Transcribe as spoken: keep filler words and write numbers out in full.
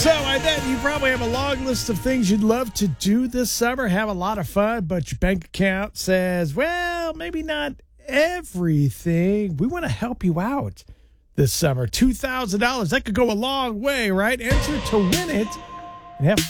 So I bet you probably have a long list of things you'd love to do this summer, have a lot of fun, but your bank account says, well, maybe not everything. We want to help you out this summer. two thousand dollars, that could go a long way, right? Enter to win it and have